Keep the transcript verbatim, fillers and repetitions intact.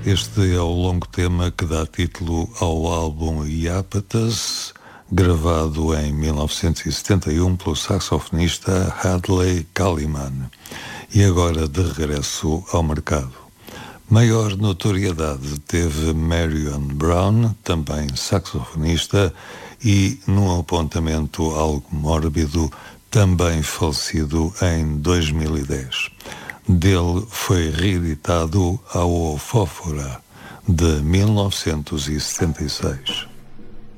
Este é o longo tema que dá título ao álbum Iapetus, gravado em mil novecentos e setenta e um pelo saxofonista Hadley Kaliman, e agora de regresso ao mercado. Maior notoriedade teve Marion Brown, também saxofonista, e num apontamento algo mórbido, também falecido em dois mil e dez. Dele foi reeditado a O Fófora, de mil novecentos e setenta e seis.